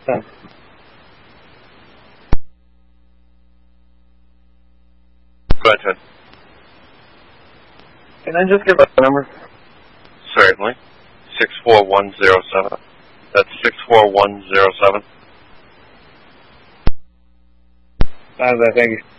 Go ahead, Ted. Can I just give a number? Certainly. 64107. That's 64107. Thank you.